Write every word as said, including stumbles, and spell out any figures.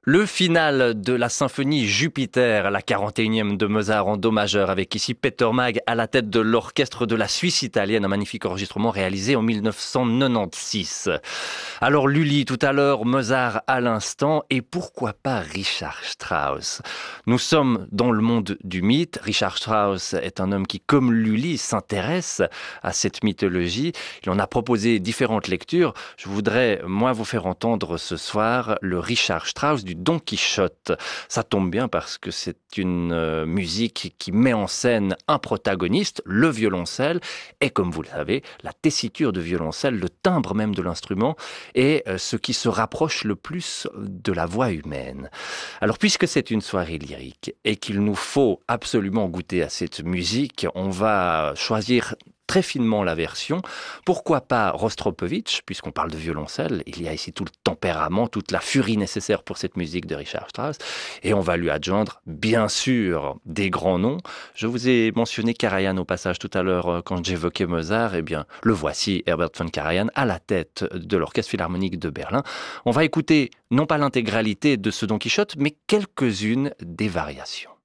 Le final de la symphonie Jupiter, la quarante et unième de Mozart en do majeur, avec ici Peter Mag à la tête de l'orchestre de la Suisse italienne, un magnifique enregistrement réalisé en mille neuf cent quatre-vingt-seize. Alors Lully tout à l'heure, Mozart à l'instant, et pourquoi pas Richard Strauss? Nous sommes dans le monde du mythe. Richard Strauss est un homme qui, comme Lully, s'intéresse à cette mythologie. Il en a proposé différentes lectures. Je voudrais, moi, vous faire entendre ce soir le Richard Strauss du Don Quichotte. Ça tombe bien parce que c'est une euh, musique qui met en scène un protagoniste, le violoncelle, et comme vous le savez, la tessiture de violoncelle, le timbre même de l'instrument, est euh, ce qui se rapproche le plus de la voix humaine. Alors puisque c'est une soirée lyrique et qu'il nous faut absolument goûter à cette musique, on va choisir très finement la version. Pourquoi pas Rostropovitch, puisqu'on parle de violoncelle, il y a ici tout le tempérament, toute la furie nécessaire pour cette musique de Richard Strauss, et on va lui adjoindre, bien sûr, des grands noms. Je vous ai mentionné Karajan au passage tout à l'heure quand j'évoquais Mozart, eh bien, le voici, Herbert von Karajan, à la tête de l'Orchestre Philharmonique de Berlin. On va écouter, non pas l'intégralité de ce Don Quichotte, mais quelques-unes des variations.